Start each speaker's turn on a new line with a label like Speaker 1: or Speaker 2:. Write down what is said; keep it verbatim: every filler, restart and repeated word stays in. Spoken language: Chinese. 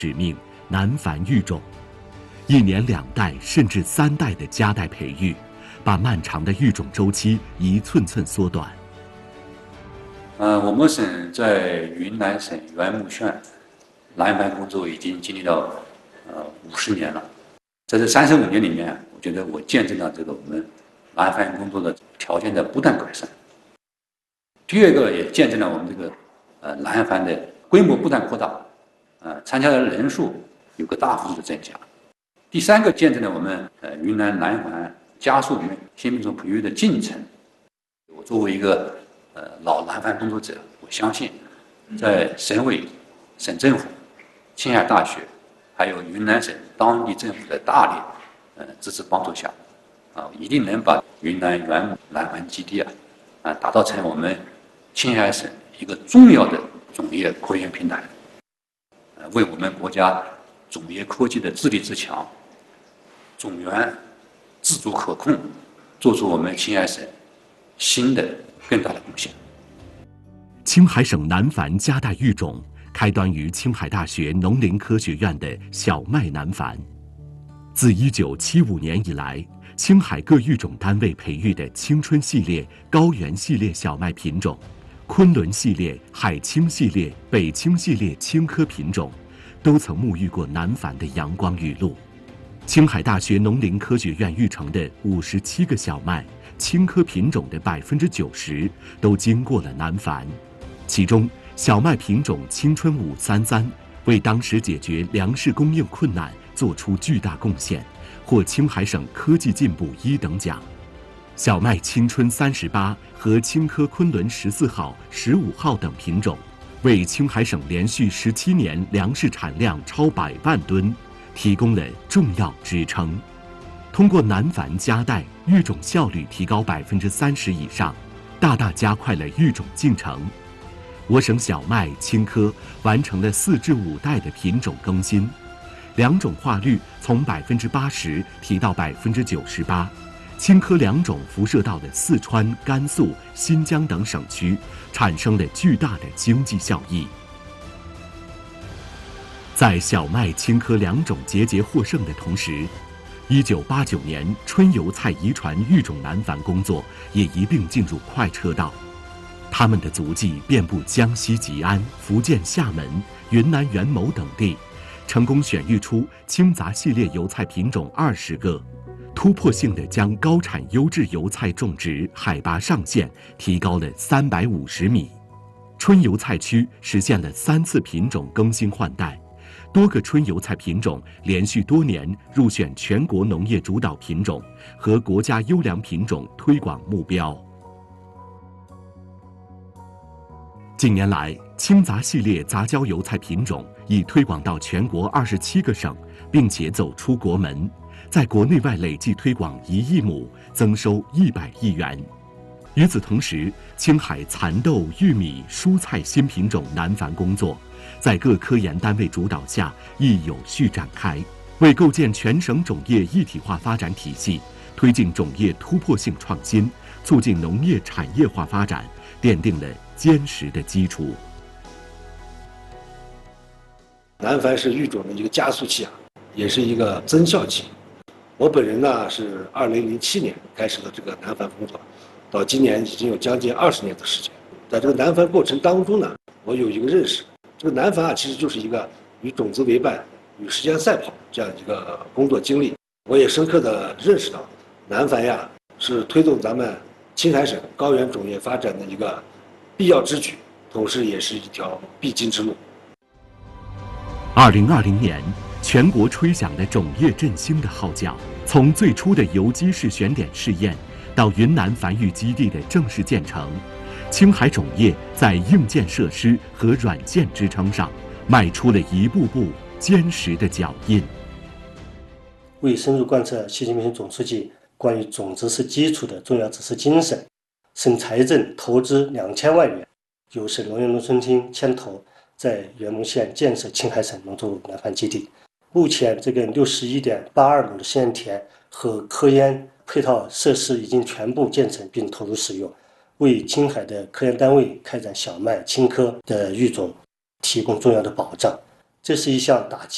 Speaker 1: 使命南繁育种，一年两代甚至三代的加代培育，把漫长的育种周期一寸寸缩短。
Speaker 2: 呃，我们省在云南省原木县南繁工作已经经历了呃五十年了，在这三十五年里面，我觉得我见证了这个我们南繁工作的条件的不断改善。第二个也见证了我们这个呃南繁的规模不断扩大，呃参加的人数有个大幅度的增加。第三个见证了我们呃云南南繁加速于新品种培育的进程。我作为一个呃老南繁工作者，我相信在省委、省政府、青海大学还有云南省当地政府的大力呃支持帮助下，啊，一定能把云南原木南繁基地啊啊打造成我们青海省一个重要的种业科研平台，呃，为我们国家种业科技的自立自强、种源自主可控，做出我们青海省新的更大的贡献。
Speaker 1: 青海省南繁加代育种开端于青海大学农林科学院的小麦南繁。自一九七五年以来，青海各育种单位培育的青春系列、高原系列小麦品种、昆仑系列、海青系列、北青系列青稞品种，都曾沐浴过南繁的阳光雨露。青海大学农林科学院育成的五十七个小麦、青稞品种的百分之九十都经过了南繁，其中小麦品种青春五三三为当时解决粮食供应困难做出巨大贡献，获青海省科技进步一等奖。小麦青春三十八和青稞昆仑十四号、十五号等品种，为青海省连续十七年粮食产量超百万吨提供了重要支撑。通过南繁加代，育种效率提高百分之三十以上，大大加快了育种进程。我省小麦、青稞完成了四至五代的品种更新，两种化率从百分之八十提到百分之九十八，青稞两种辐射到了四川、甘肃、新疆等省区，产生了巨大的经济效益。在小麦、青稞两种节节获胜的同时，一九八九年春油菜遗传育种南繁工作也一并进入快车道。他们的足迹遍布江西吉安、福建厦门、云南元谋等地，成功选育出青杂系列油菜品种二十个，突破性地将高产优质油菜种植海拔上限提高了三百五十米。春油菜区实现了三次品种更新换代，多个春油菜品种连续多年入选全国农业主导品种和国家优良品种推广目标。近年来，青杂系列杂交油菜品种已推广到全国二十七个省，并且走出国门，在国内外累计推广一亿亩，增收一百亿元。与此同时，青海蚕豆、玉米、蔬菜新品种南繁工作，在各科研单位主导下亦有序展开，为构建全省种业一体化发展体系，推进种业突破性创新，促进农业产业化发展，奠定了坚实的基础。
Speaker 3: 南繁是育种的一个加速器啊，也是一个增效器。我本人呢是二零零七年开始的这个南繁工作，到今年已经有将近二十年的时间。在这个南繁过程当中呢，我有一个认识，这个南繁啊其实就是一个与种子为伴、与时间赛跑这样一个工作经历。我也深刻的认识到，南繁呀是推动咱们青海省高原种业发展的一个必要之举，同时也是一条必经之路。
Speaker 1: 二零二零年，全国吹响了种业振兴的号角，从最初的有机式选点试验，到云南繁育基地的正式建成，青海种业在硬件设施和软件支撑上，迈出了一步步坚实的脚印。
Speaker 4: 为深入贯彻习近平总书记关于种子是基础的重要指示精神，省财政投资两千万元，由省农业农村厅牵头，在元谋县建设青海省农作物南繁基地。目前，这个六十一点八二亩的试验田和科研配套设施已经全部建成并投入使用，为青海的科研单位开展小麦、青稞的育种提供重要的保障。这是一项打击